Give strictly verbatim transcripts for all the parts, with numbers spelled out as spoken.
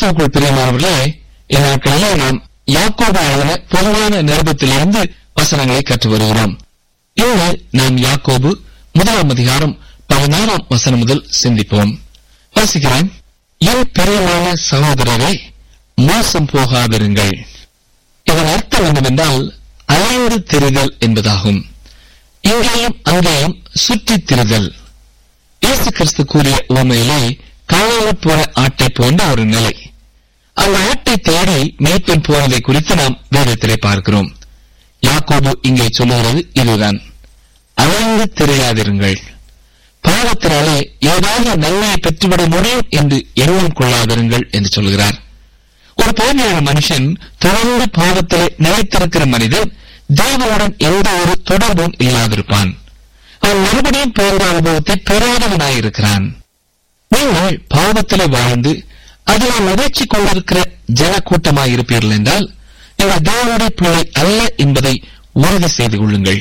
கிறிஸ்துவுக்குள் பிரியமானவர்களே, இந்நாட்களிலே நாம் யாக்கோபு எழுதின பொதுவான நிருபத்திலிருந்து வசனங்களை கற்று வருகிறோம். இன்று நாம் யாக்கோபு முதலாம் அதிகாரம் பதினாறாம் வசனம் முதல் சிந்திப்போம். வாசிக்கிறேன். என் பிரியமான சகோதரரை, மோசம் போகாதிருங்கள். இதன் அர்த்தம் என்னவென்றால் அலைந்து திரிதல் என்பதாகும். இங்கேயும் அங்கேயும் சுற்றித் திரிதல். இயேசு கிறிஸ்து கூறிய உண்மையிலே காணாமற் போன ஆட்டை போன்ற ஒரு நிலை. அந்த ஆட்டை தேடி மேய்ப்பன் போனதை குறித்து நாம் வேதத்திலே பார்க்கிறோம். யாக்கோபு இங்கே சொல்லுகிறது இதுதான், அலைந்து திரையாதிருங்கள். பாவத்தினாலே ஏதாவது நன்மையை பெற்றுவிட முடியும் என்று எண்ணம் கொள்ளாதிருங்கள் என்று சொல்கிறார். ஒரு பாவியான மனுஷன் தொடர்ந்து பாவத்திலே நிலைத்திருக்கிற மனிதன் தேவனுடன் எந்த ஒரு தொடர்பும் இல்லாதிருப்பான். அவன் மறுபடியும் பிறந்த அனுபவத்தை பெறாதவனாயிருக்கிறான். நீங்கள் பாவத்திலே வாழ்ந்து அதில் நிகழ்ச்சி கொண்டிருக்கிற ஜன கூட்டமாயிருப்பீர்கள் என்றால் நீங்கள் தேவனுடைய பிள்ளை அல்ல என்பதை உறுதி செய்து கொள்ளுங்கள்.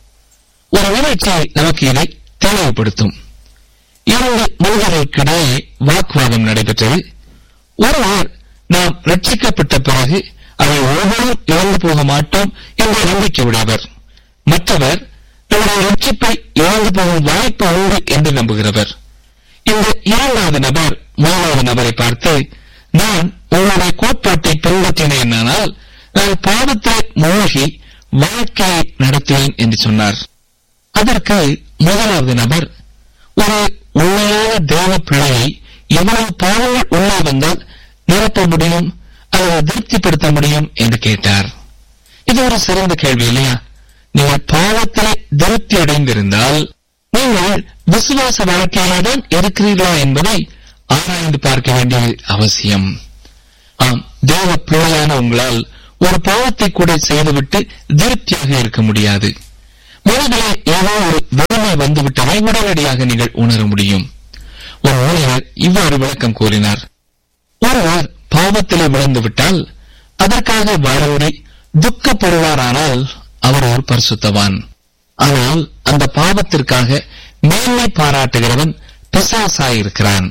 ஒரு நிகழ்ச்சி நமக்கு இதை தெளிவுபடுத்தும். இரண்டு மனிதர்களுக்கிடையே வாக்குவாதம் நடைபெற்றது. ஒருவர் நாம் ரட்சிக்கப்பட்ட பிறகு அதை ஒருவரும் இழந்து போக மாட்டோம் என்ற நம்பிக்கை உடையவர். மற்றவர் நம்முடைய ரட்சிப்பை இழந்து போகும் வாய்ப்பு உண்டு என்று நம்புகிறவர். இந்த இரண்டாவது நபர் மூணாவது நபரை பார்த்து, நான் உங்களுடைய கோட்பாட்டை பின்பற்றினேனால் நான் பாவத்தை மூழ்கி வாழ்க்கையை நடத்துவேன் என்று சொன்னார். அதற்கு முதலாவது நபர், ஒரு உண்மையான தேவ பிள்ளையை எவ்வளவு பாவங்கள் உள்ளே வந்தால் நிரப்ப முடியும் அல்லது திருப்திப்படுத்த முடியும் என்று கேட்டார். இது ஒரு சிறந்த கேள்வி இல்லையா? நீங்கள் பாவத்திலே திருப்தி அடைந்திருந்தால் நீங்கள் விசுவாச வாழ்க்கையில்தான் இருக்கிறீர்களா என்பதை ஆராய்ந்து பார்க்க வேண்டியது அவசியம். ஆம், தேவ பிள்ளையான உங்களால் ஒரு பாவத்தை கூட செய்துவிட்டு திருப்தியாக இருக்க முடியாது. மனதிலே ஏதோ ஒரு வெறுமை வந்துவிட்டதை உடனடியாக நீங்கள் உணர முடியும். ஒரு ஊழியர் இவ்வாறு விளக்கம் கூறினார். ஒருவர் பாவத்திலே விழுந்துவிட்டால் அதற்காக வருந்தி துக்கப்படுவாரானால் அவர் ஒரு பரிசுத்தவான். ஆனால் அந்த பாவத்திற்காக மேன்மை பாராட்டுகிறவன் பிசாசாயிருக்கிறான்,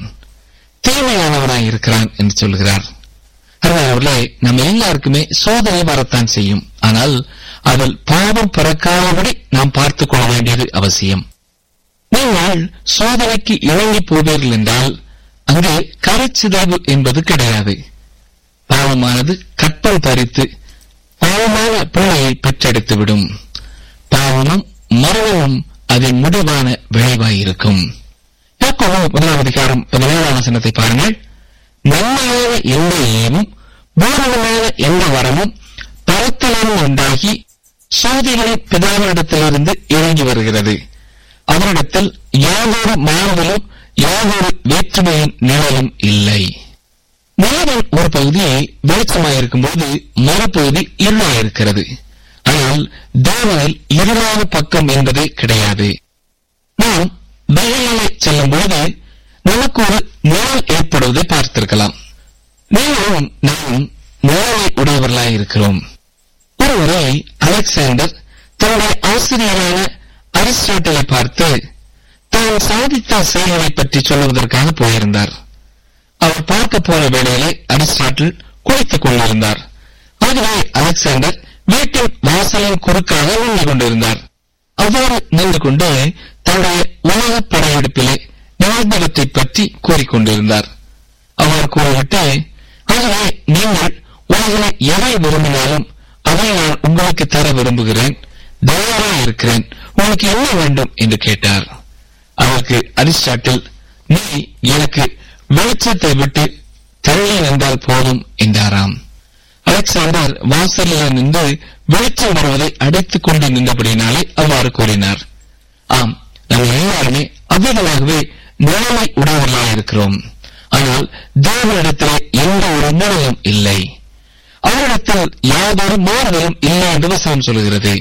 தீமையானவனாயிருக்கிறான் என்று சொல்கிறார். அவர்களே, நம்ம எல்லாருக்குமே சோதனை வரத்தான் செய்யும். ஆனால் அதில் பாவம் பிறக்காதபடி நாம் பார்த்துக் கொள்ள வேண்டியது அவசியம். நீங்கள் சோதனைக்கு இறங்கி போவீர்கள் என்றால் அங்கே கரைச்சிதவு என்பது கிடையாது. பாவமானது கற்பம் தரித்து பாவமான பிள்ளையை பெற்றெடுத்துவிடும். பாவமும் மரணமும் அதன் முடிவான விளைவாயிருக்கும். யாக்கோபு முதலாம் அதிகாரம் பதினேழாம் வசனத்தை பாருங்கள். நன்மையான எந்த ஈவும் பூரணமான எந்த வரமும் பரத்தலும் உண்டாகி சோதிகளின் பிதாவினிடத்திலிருந்து இறங்கி வருகிறது. அவரிடத்தில் யாதொரு மாறுதலும் யாதொரு வேற்றுமையின் நிழலும் இல்லை. நிலவின் ஒரு பகுதி வெளிச்சமாயிருக்கும் போது மறுபகுதி இருளாயிருக்கிறது. ஆனால் தேவனில் இருளான பக்கம் என்பதே கிடையாது. நாம் வெயிலே செல்லும் போது நமக்கு ஒரு நிழல் ஏற்படுவதை பார்த்திருக்கலாம். நீங்களும் நானும் நிழலை உடையவர்களாயிருக்கிறோம். ஒருவரை அலெக்சாண்டர் தன்னுடைய ஆசிரியரான அரிஸ்டாட்டிலை பார்த்து தான் சாதித்த செயல்களை பற்றி சொல்லுவதற்காக போயிருந்தார். அவர் பார்க்க போன வேளையிலே அரிஸ்டாட்டில் குளித்துக் கொண்டிருந்தார். ஆகவே அலெக்சாண்டர் வீட்டின் வாசலின் குறுக்காக நின்று கொண்டிருந்தார். அவ்வாறு நின்று கொண்டு தன்னுடைய உலக படையெடுப்பிலே நிகழ்ந்தவற்றை பற்றி கூறிக்கொண்டிருந்தார். அவர் கூறிவிட்டு, ஆகவே நீங்கள் உலகிலே எதை விரும்பினாலும் அதை நான் உங்களுக்கு தர விரும்புகிறேன், தயாராக இருக்கிறேன், உங்களுக்கு என்ன வேண்டும் என்று கேட்டார். அவருக்கு அரிஸ்டாட்டில், நீ எனக்கு வெளிச்சத்தை விட்டு தள்ளி நின்றால் போதும் என்றாராம். அலெக்சாண்டர் வாசலில் நின்று வெளிச்சம் வருவதை அடைத்துக் கொண்டு நின்றபடினாலே அவ்வாறு கூறினார். ஆம், நாம் எல்லாருமே அவ்விதமாகவே நிலைமை உடையவர்களாக இருக்கிறோம். ஆனால் தேவனிடத்திலே எந்த ஒரு நிலையும் இல்லை. அவரிடத்தில் யாதொரு மாறுதலும் இல்லை என்று வசனம் சொல்கிறது.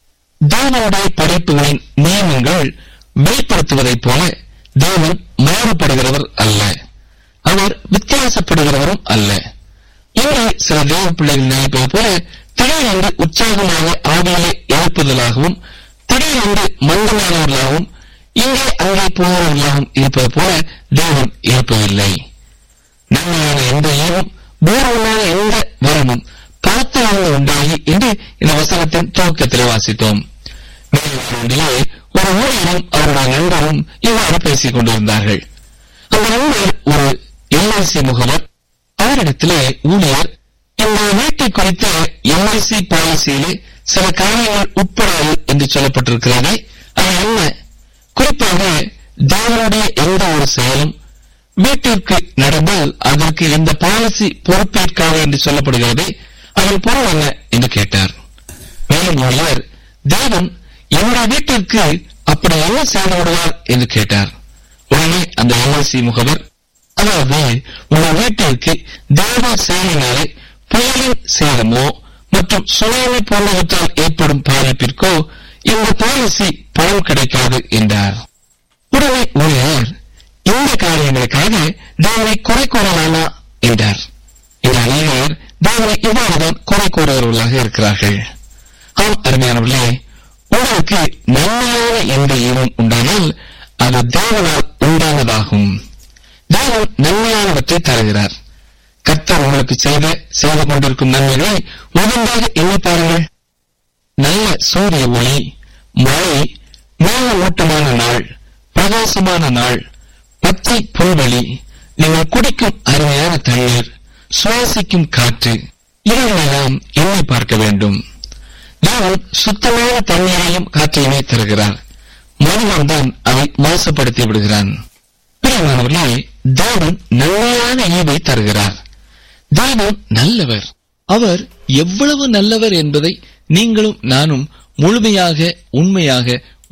தேவனுடைய படைப்புகளின் நியமங்கள் வெளிப்படுத்துவதைப் போல தேவன் மாறுபடுகிறவர் அல்ல, அவர் வித்தியாசப்படுகிறவரும் அல்ல. இங்கே சில தேவ பிள்ளைகள் நினைப்பது போல திடீரென்று உற்சாகமாக ஆவியிலே எழுப்புதலாகவும் திடீரென்று மந்தமானவர்களாகவும் இங்கே அங்கே போகிறவர்களாகவும் இருப்பது போல தேவன் இருப்பதில்லை. நன்மையான எந்த ஈவும் தூரமான எந்த வரமும் பணத்திலிருந்து உண்டாகி என்று இந்த வசனத்தின் துவக்கத்திலே வாசித்தோம். மேலே ஒரு ஊழியரும் அவருடைய நண்பரும் இவ்வாறு பேசிக் கொண்டிருந்தார்கள். அந்த நண்பர் ஒரு எல்ஐசி முகவர். அவரிடத்திலே ஊழியர், இந்த வீட்டை குறித்த எல்ஐசி பாலிசியிலே சில காரியங்கள் உட்படாது என்று சொல்லப்பட்டிருக்கிறது. அது என்ன? குறிப்பாக தேவனுடைய எந்த ஒரு செயலும் வீட்டிற்கு நடந்தால் அதற்கு எந்த பாலிசி பொறுப்பேற்காது என்று சொல்லப்படுகிறது. அதன் பொருள் என்ன என்று கேட்டார். மேலும் ஊழியர், தேவன் என்னுடைய வீட்டிற்கு அப்படி என்ன செய்து விடுவார் என்று கேட்டார். உடனே அந்த எல்ஐசி முகவர், அதாவது உங்கள் வீட்டிற்கு தேவ செயலினாலே புயலின் சேதமோ மற்றும் சுனாமி போன்றவற்றால் ஏற்படும் பாதிப்பிற்கோ இந்த பாலிசி பணம் கிடைக்காது என்றார். உடனே ஊழியர், இந்த காரியங்களுக்காக தேவனை குறை கூறலாமா என்றார். இந்த அநேகர் தேவனை இவ்வாறுதான் குறை கூறுவர்களாக இருக்கிறார்கள். ஆம் அருமையானவர்களே, உங்களுக்கு நன்மையான எந்த ஈவும் உண்டானால் அது தேவனால் உண்டானதாகும். தேவன் நன்மையானவற்றை தருகிறார். கர்த்தர் உங்களுக்கு செய்த செய்து கொண்டிருக்கும் நன்மைகளை உடனடியாக எண்ணி பாருங்கள். நல்ல சூரிய ஒளி, மழை, மேல ஓட்டமான நாள், பிரகாசமான நாள், பச்சை புல்வெளி, நீங்கள் குடிக்கும் அருமையான தண்ணீர், சுவாசிக்கும் காற்று, இவைகளெல்லாம் எண்ணி பார்க்க வேண்டும். தேவன் சுத்தமான தண்ணீரையும் காற்றையுமே தருகிறார். மனிதன் தான் அவை மோசப்படுத்தி விடுகிறான். பிரியமானவர்களே, தேவன் நன்மையான ஈவை தருகிறார். தேவன் நல்லவர். அவர் எவ்வளவு நல்லவர் என்பதை நீங்களும் நானும் முழுமையாக உண்மையாக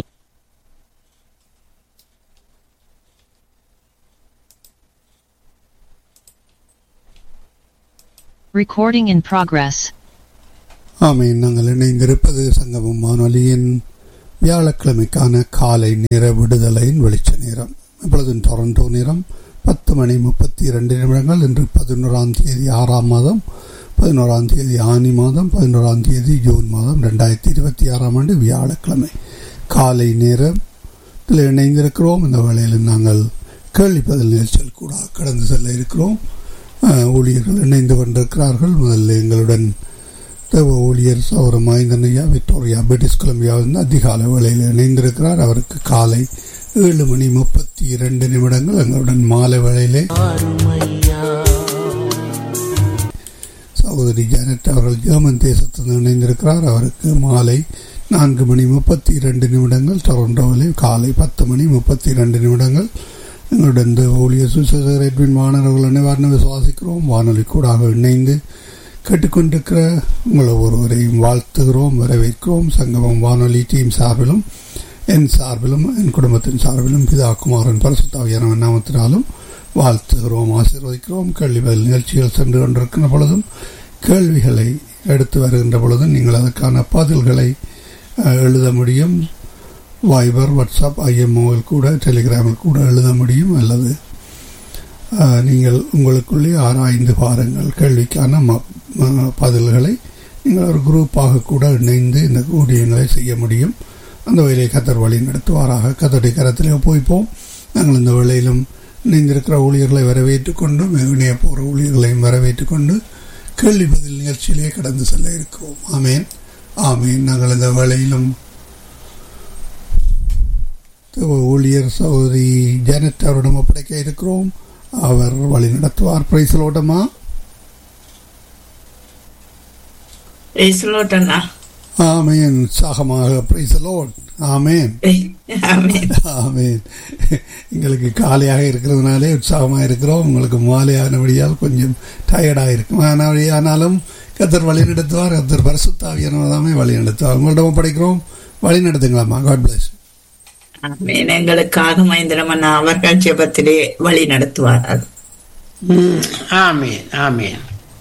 Recording in progress. ஆமென். நாங்கள் இணைந்திருப்பது சங்கமம் வானொலியின் வியாழக்கிழமைக்கான காலை நேர விடுதலையின் வெளிச்ச நேரம். இப்பொழுது டொரண்டோ நேரம் பத்து மணி முப்பத்தி இரண்டு நிமிடங்கள். இன்று பதினோராம் தேதி ஆறாம் மாதம் பதினோராம் தேதி ஆனி மாதம் பதினோராம் தேதி ஜூன் மாதம் ரெண்டாயிரத்தி இருபத்தி ஆறாம் ஆண்டு வியாழக்கிழமை காலை நேரத்தில் இணைந்திருக்கிறோம். இந்த வேளையில் நாங்கள் கேள்வி பதில் நிகழ்ச்சிகள் கூட கடந்து செல்ல இருக்கிறோம். ஊழியர்கள் இணைந்து கொண்டிருக்கிறார்கள். முதல்ல எங்களுடன் தேவ ஊழியர் சௌர மகேந்திரனையா விக்டோரியா பிரிட்டிஷ் கொலம்பியாவிலிருந்து அதிகாலை வேளையில் இணைந்திருக்கிறார். அவருக்கு காலை ஏழு மணி முப்பத்தி இரண்டு நிமிடங்கள். எங்களுடன் மாலை வேளையிலே சகோதரி ஜானட் அவர்கள் ஜெர்மன் தேசத்தில் இணைந்திருக்கிறார். அவருக்கு மாலை நான்கு மணி முப்பத்தி இரண்டு நிமிடங்கள். டொரண்டோவிலே காலை பத்து மணி முப்பத்தி இரண்டு நிமிடங்கள். எங்களுடன் ஊழியர் சுசேதர் எட்வின் வானவர்கள் இணைவார்னு விசுவாசிக்கிறோம். வானொலி கூடாக இணைந்து கேட்டுக்கொண்டிருக்கிற உங்களை ஒருவரையும் வாழ்த்துகிறோம், வரவேற்கிறோம். சங்கமம் வானொலி டீம் சார்பிலும் என் சார்பிலும் என் குடும்பத்தின் சார்பிலும் பிதா குமாரன் பரிசுத்தாவியான நாமத்தினாலும் வாழ்த்துகிறோம், ஆசீர்வதிக்கிறோம். கேள்வி பதில் நிகழ்ச்சிகள் சென்று கொண்டிருக்கின்ற பொழுதும் கேள்விகளை எடுத்து வருகின்ற பொழுதும் நீங்கள் அதற்கான பதில்களை எழுத முடியும். வைபர், வாட்ஸ்அப், ஐஎம்ஓவில் கூட டெலிகிராமில் கூட எழுத முடியும். அல்லது நீங்கள் உங்களுக்குள்ளே ஆராய்ந்து பாருங்கள். கேள்விக்கான பதில்களை நீங்கள் ஒரு குரூப்பாக கூட இணைந்து இந்த ஊழியங்களை செய்ய முடியும். அந்த வேலையை கத்தர் வழி நடத்துவாராக. கத்தருடைய கரத்திலே போய்ப்போம். நாங்கள் இந்த வேளையிலும் இணைந்திருக்கிற ஊழியர்களை வரவேற்றுக் கொண்டு இணைய போகிற ஊழியர்களையும் வரவேற்றுக் கொண்டு கேள்வி பதில் நிகழ்ச்சியிலே கடந்து செல்ல இருக்கிறோம். ஆமேன், ஆமேன். நாங்கள் இந்த வேளையிலும் ஊழியர் சகோதரி ஜானட் அவரிடம் ஒப்படைக்க இருக்கிறோம். அவர் வழி நடத்துவார். பிரைஸ்லோட்டமா? ஆமேன். உற்சாகமாக பிரைஸ்லோட். ஆமேன், ஆமேன். எங்களுக்கு காலையாக இருக்கிறதுனாலே உற்சாகமாக இருக்கிறோம். உங்களுக்கு மாலையானபடியால் கொஞ்சம் டயர்டாக இருக்கும். ஆனாலும் கத்தர் வழி நடத்துவார். கத்தர் பரிசுத்தாவியானவர்தாமே வழி நடத்துவார். உங்களிடம் ஒப்படைக்கிறோம். வழி நடத்துங்களாமா. God plus. எங்களுக்காக மகேந்திரமன் அவர்கள் ஜெபத்திலே வழி நடத்துவார்கள். ஆமேன், ஆமேன்.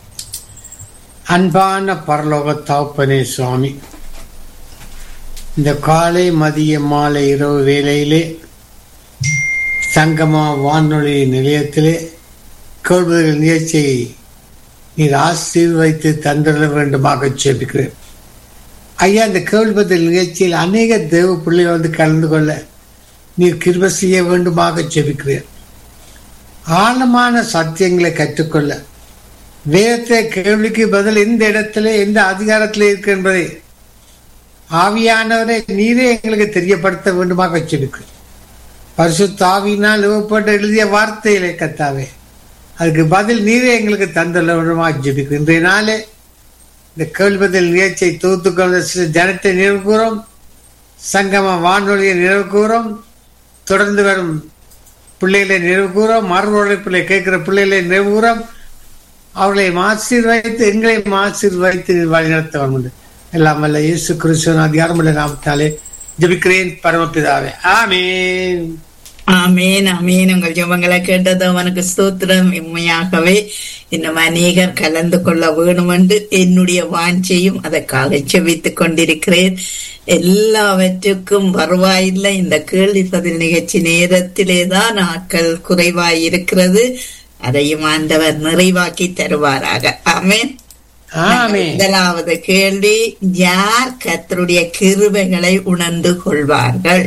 அன்பான பரலோக தகப்பனே சுவாமி, இந்த காலை மதிய மாலை இரவு வேளையிலே சங்கமா வானொலி நிலையத்திலே கேள்விகள் நிகழ்ச்சியை நீர் ஆசீர்வதித்து தந்திர வேண்டுமாக ஜெபிக்கிறேன். ஐயா, இந்த கேள்வி பதில் நிகழ்ச்சியில் அநேக தேவ பிள்ளைகள் வந்து கலந்து கொள்ள நீர் கிருபை செய்ய வேண்டுமாக ஜெபிக்கிறேன். ஆழமான சத்தியங்களை கற்றுக்கொள்ள வேதத்தை கேள்விக்கு பதில் எந்த இடத்துல எந்த அதிகாரத்தில் இருக்கு என்பதை ஆவியானவரை நீரே எங்களுக்கு தெரியப்படுத்த வேண்டுமாக வச்சிருக்கு. பரிசுத்த ஆவியினால் எழுப்பப்பட்ட எழுதிய வார்த்தையிலே கத்தாவே அதுக்கு பதில் நீரே எங்களுக்கு தந்துள்ள வேண்டுமாக ஜெபிக்கும். இன்றைய நாளே இந்த கேள்வி பதில் நிகழ்ச்சியை தொகுத்துக்கொண்ட சில ஜனத்தை நினைவு கூறும், சங்கம வானொலியை நினைவு கூறும், தொடர்ந்து வரும் பிள்ளைகளை நினைவு கூறும், மறுவழைப்பிள்ளை கேட்கிற பிள்ளைகளை நினைவு கூறும். அவர்களை ஆசீர்வதித்து எங்களையும் ஆசீர்வதித்து வழிநடத்த வேண்டும். எல்லாம் வல்ல இயேசு கிறிஸ்துவின் அதிகாரமுள்ள நாமத்தாலே ஜெபிக்கிறேன் பரமபிதாவே, ஆமீன். ஆமீன் ஆமீன். உங்கள் ஜெபங்களை கேட்டது அவனுக்கு ஸ்தோத்திரம். உண்மையாகவே இன்னும் அநேகர் கலந்து கொள்ள வேணும் என்று என்னுடைய வாஞ்சையும் அதற்காக செபித்துக் கொண்டிருக்கிறேன். எல்லாவற்றுக்கும் வருவாயில்லை. இந்த கேள்வி பதில் நிகழ்ச்சி நேரத்திலேதான் ஆட்கள் குறைவாயிருக்கிறது. அதையும் ஆண்டவர் நிறைவாக்கி தருவாராக. ஆமீன். முதலாவது கேள்வி, யார் கர்த்தருடைய கிருபைகளை உணர்ந்து கொள்வார்கள்?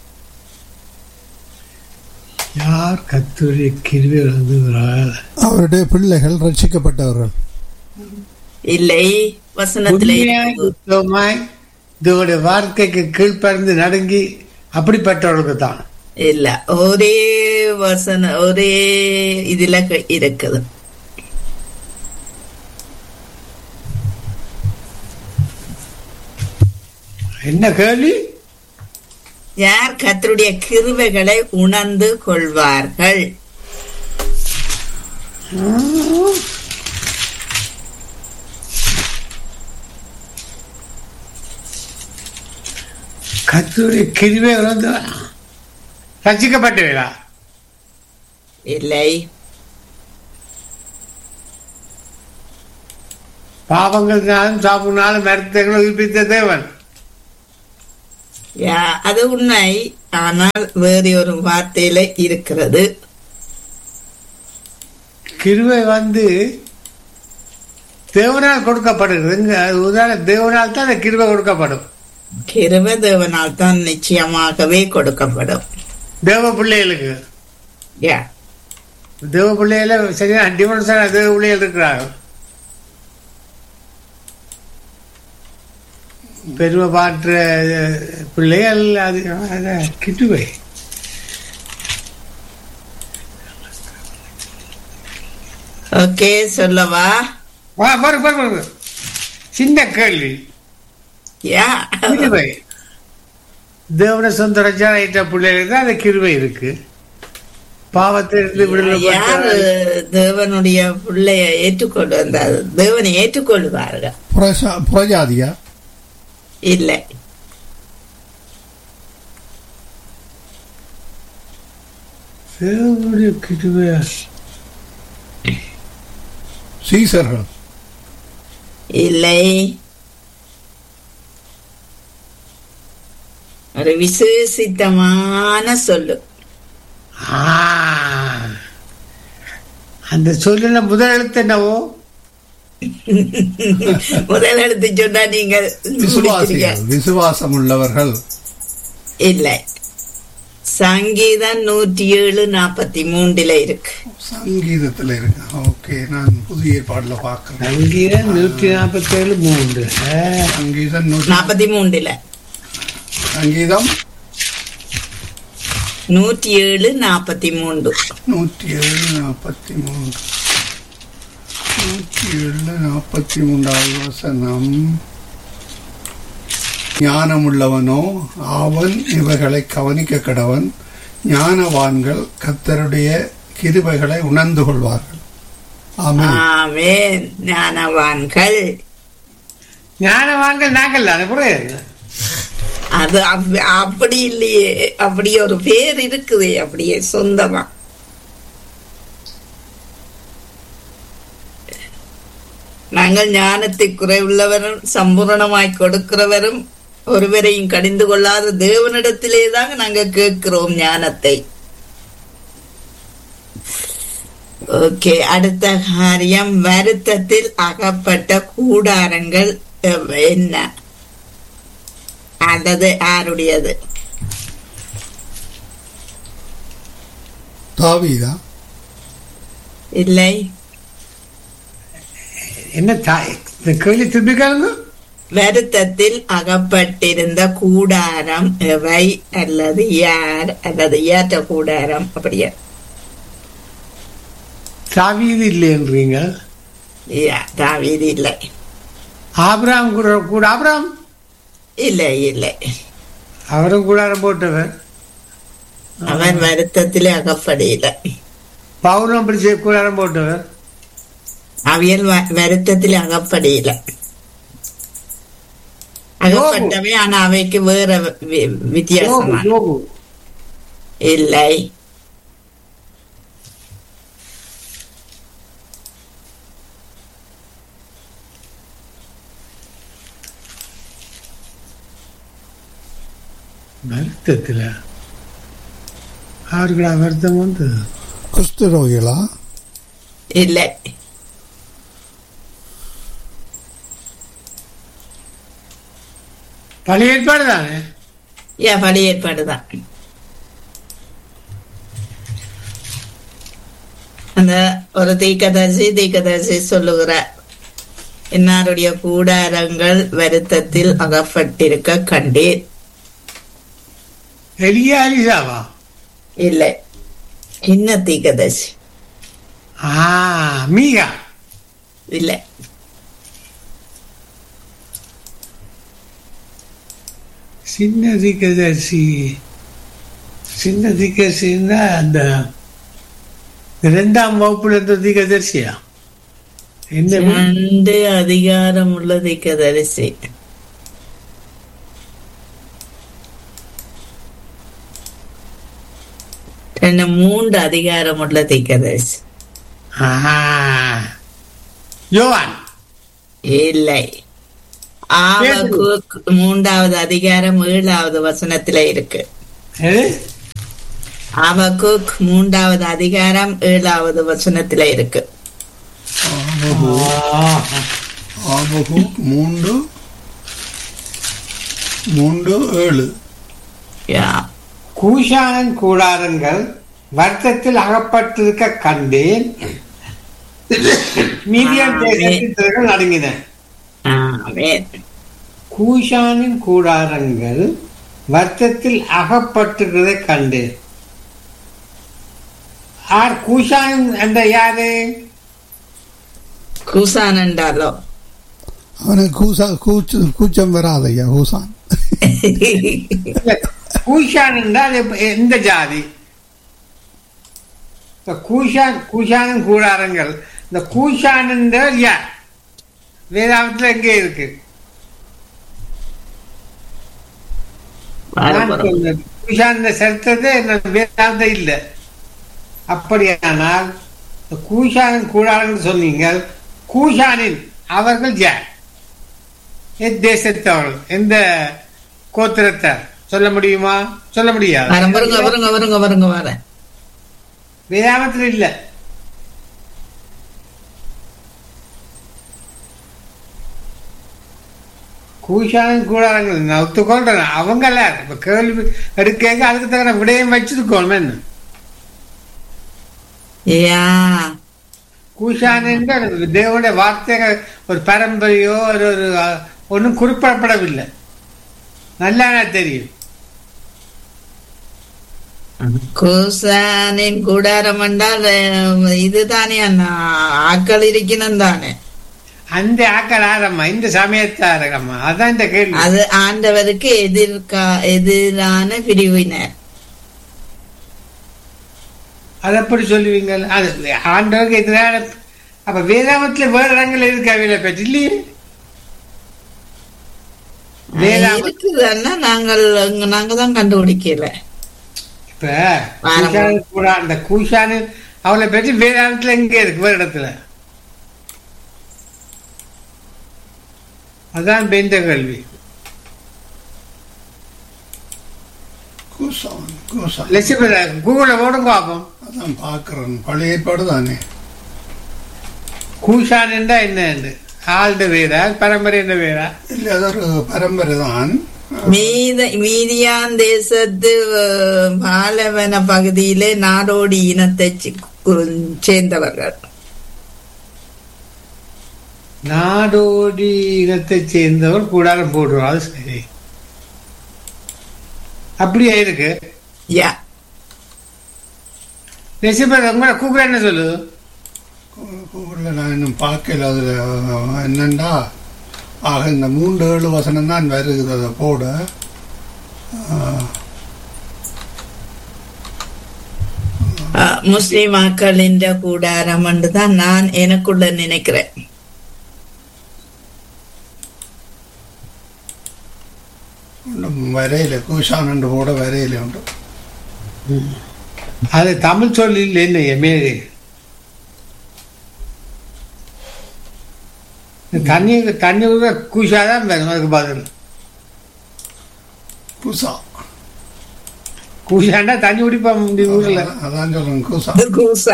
யார் கர்த்தருடைய கிருபை உணர்ந்துகிறார்கள்? அவருடைய பிள்ளைகள் ரட்சிக்கப்பட்டவர்கள். இல்லை, வசனத்திலே தேவனுடைய வார்த்தைக்கு கீழ்ப்பறிந்து நடுங்கி அப்படிப்பட்டவர்களுக்கு தான். இல்ல, ஒரே வசன ஒரே இதுல இருக்குது. என்ன கேள்வி? யார் கர்த்தருடைய கிருபைகளை உணர்ந்து கொள்வார்கள்? கர்த்தருடைய கிருபை உணர்ந்து ரட்சிக்கப்பட்டவர்களா? இல்லை. பாவங்களினாலும் சாப்பினாலும் மருத்துவங்களை உயிர்ப்பித்த தேவன். அது உண்மை. ஆனால் வேறு ஒரு வார்த்தையில இருக்கிறது. கிருபை வந்து தேவனால் கொடுக்கப்படுகிறது. தேவனால் தான் கிருபை கொடுக்கப்படும். கிருபை தேவனால் தான் நிச்சயமாகவே கொடுக்கப்படும். தேவ பிள்ளைகளுக்கு தேவ பிள்ளைகள சரியான டிஃபரன்ஸான தேவ பிள்ளைகள் இருக்கிறார்கள். பெருமை பாற்ற பிள்ளைகள் அது கிருபை. ஓகே, சொல்லவா? சின்ன கேள்வி. கிருபை தேவன சொந்த ரஜாயிட்ட பிள்ளைகளுக்கு தான் அந்த கிருபை இருக்கு. பாவத்திலிருந்து விடுதலை தேவனுடைய பிள்ளைய ஏற்றுக்கொண்டு வந்தார். தேவனை ஏற்றுக்கொள்வார்கள். புரஜாதியா? இல்லை. தேவனுடைய கிருபை சீசர்கள்? இல்லை. ஒரு விசேஷித்தமான சொல்லு. அந்த சொல்லுல முதல் எழுத்து என்னவோ? முதல் எழுத்து சொன்னா நீங்கள் விசுவாசம் உள்ளவர்கள். இல்லை. சங்கீதம் நூற்றி ஏழு நாற்பத்தி மூன்றுல இருக்கு. சங்கீதத்துல இருக்கு. ஓகே, நான் புதிய பாடல பாக்கிறேன். சங்கீதம் நூற்றி நாற்பத்தி ஏழு மூன்று சங்கீதம் நாற்பத்தி மூன்றுல சங்கீதம் நூற்றி ஏழு நாற்பத்தி மூன்று நூற்றி ஏழு நாற்பத்தி மூன்று நூற்றி ஏழு நாற்பத்தி மூன்றாவது வசனம். ஞானமுள்ளவனோ அவன் இவைகளை கவனிக்க கடவன், ஞானவான்கள் கர்த்தருடைய கிருபைகளை உணர்ந்து கொள்வார்கள். ஆமென். ஞானவான்கள் ஞானவான்கள் நாங்கள் அது அப்படி இல்லையே. அப்படி ஒரு பேர் இருக்குது அப்படியே சொந்தமா. நாங்கள் ஞானத்தை குறைவுள்ளவரும் சம்பூரணமாய் கொடுக்கிறவரும் ஒருவரையும் கடிந்து கொள்ளாத தேவனிடத்திலேதான் நாங்க கேட்கிறோம் ஞானத்தை. ஓகே, அடுத்த காரியம், வருத்தத்தில் அகப்பட்ட கூடாரங்கள் என்ன? அதது யாருடையது? தாவீதா? இல்லை. என்ன தாய் இந்த கேள்வி திருப்பிக்காருங்க. வருத்தத்தில் அகப்பட்டிருந்த கூடாரம் எவை அல்லது யார் அல்லது ஏற்ற கூடாரம் அப்படியா? தாவீது இல்லைன்றீங்க. தாவீது இல்லை. ஆபிரகாம் கூட கூட ஆபிரகாம் இல்லை இல்லை. அவரும் கூடாரம் போட்டவர். அவன் வருத்தத்திலே அகப்படையில. பவுலும் அப்படி கூடாரம் போட்டவர். அவியல் வருத்தத்திலே அகப்படையில. அகப்பட்டவை ஆனா அவைக்கு வேற வித்தியாசம் இல்லை. வருத்தத்துல ஆறுகளா வருத்தம் வந்து குஷ்டரோகிகளா? இல்லை. பழைய ஏற்பாடு தானே? ஏன் பழைய ஏற்பாடு தான். அந்த ஒரு தீர்க்கதரிசி தீர்க்கதரிசி சொல்லுகிற இன்னாருடைய கூடாரங்கள் வருத்தத்தில் அகப்பட்டிருக்க கண்டேன். எலியா எலிசாவா? இல்லை, இன்ன தீர்க்கதரிசி. ஆ மீகா? இல்லை. சின்ன தீர்க்கதரிசி. சின்ன தீர்க்கதரிசின்னா அந்த இரண்டாம் வகுப்புல இருந்த தீர்க்கதரிசியா? என்ன ரெண்டு அதிகாரம் உள்ள தீர்க்கதரிசி. ரெண்டு மூன்று அதிகாரம் உள்ள தீர்க்கதரிசி. யோவான்? இல்லை. ஆபக்கூக் மூன்றாவது அதிகாரம் ஏழாவது வசனத்துல இருக்கு. ஆபக்கூக் மூன்றாவது அதிகாரம் ஏழாவது வசனத்துல இருக்கு. மூன்று மூன்று ஏழு. கூஷானின் கூடாரங்கள் வருத்தத்தில் அகப்பட்டிருக்க கண்டேன். மீதியான் தேசத்தில் நடுங்கின. கூஷானின் கூடாரங்கள் வருத்தத்தில் அகப்பட்டிருக்கிறதை கண்டேன். ஆர் கூஷான் என்ற யாரு? கூசான் என்றாலோ அவனுக்கு கூசா கூச்சு கூச்சம் வராதையா கூசான். கூஷான் என்றால் எந்த ஜாதி? கூஷான் கூஷானின் கூடாரங்கள். இந்த கூஷான் என்றால் யார்? வேதாந்தத்துல எங்கே இருக்கு? கூஷான் சரித்திரத்தை வேதாந்தம் இல்லை. அப்படியானால் கூஷானின் கூடாரங்கள் சொன்னீங்க. கூஷானின் அவர்கள் யார்? எந்த தேசத்தவர்கள்? எந்த கோத்திரத்தார்? சொல்ல முடியுமா? சொல்ல முடியாது. வருங்க வருங்க வருங்க வருங்க வர வேதாந்தத்தில் இல்லை. கூஷானின் கூடாரங்கள் நான் ஒத்துக்கொள்றேன். அவங்கள இப்ப கேள்வி எடுக்க அதுக்கு தகுந்த விடயம் வச்சிருக்கோம். என்ன கூஷான் தேவனுடைய வார்த்தைகள் ஒரு பரம்பரையோ ஒரு ஒரு ஒன்றும் குறிப்பிடப்படவில்லை. நல்லா தெரியும். கூசானின் கூடாரம் என்றால் இதுதானே ஆக்கள் இருக்கணும் தானே. அந்த ஆக்கள் ஆரம்மா இந்த சமயத்தாரம்மா. அதான் இந்த கேள்வி. அது ஆண்டவருக்கு எதிர்கா எதிரான பிரிவினர். அது எப்படி சொல்லுவீங்க? அது ஆண்டவருக்கு எதிரான. அப்ப வேதாமத்துல வேற இடங்கள் இருக்கு அவையில பற்றி இல்லையே. இருக்குதுன்னா நாங்கள் நாங்க தான் கண்டுபிடிக்கல. இப்ப கூட அந்த கூஷானு அவளை பற்றி வேதாந்தத்துல எங்க இருக்கு? வேற இடத்துல. அதான் பெந்த கேள்வி. கூகுள ஓடும் பாப்போம். அதான் பாக்குறேன். பழைய ஏற்பாடு தானே. கூஷான் என்றா என்ன? ஆழ்ந்த வேறா பரம்பரை என்ற வேறா? இல்ல அது ஒரு பரம்பரை தான். மீத மீதியான் தேசத்து பாலவன பகுதியிலே நாடோடி இனத்தை சேர்ந்தவர்கள். நாடோடி இனத்தை சேர்ந்தவர் கூடாரம் போடுவார். அது சரி, அப்படியே இருக்கு. யா உங்களை கூப்பிட என்ன சொல்லு? கூகுளில் நான் இன்னும் பார்க்கல. அதில் என்னண்டா ஆக இந்த மூன்று ஏழு வசனம் தான் வருகிறது. அதை போட முஸ்லிம் மக்களின் கூடாரம் தான் நான் எனக்குள்ள நினைக்கிறேன். வரையில கூஷான் என்று போட வரையில உண்டு. அது தமிழ் சொல் இல்லை. என்ன எமேரி தண்ணி தண்ணி கூட கூஷாதான் வேணும். அதுக்கு பதில் கூசா கூஷாண்டா தண்ணி குடிப்பா ஊர்ல. அதான் சொல்றேன் கூசா. கூசா.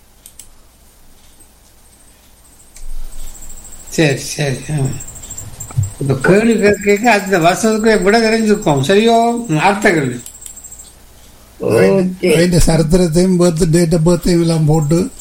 சரி சரி. இப்ப கேள்வி கேட்க அந்த வருஷத்துக்கு விட தெரிஞ்சிருக்கோம். சரியோ? அர்த்த கேள்வி சரித்திரத்தையும் பர்த் டேட் ஆஃப் பர்த்தையும் எல்லாம் போட்டு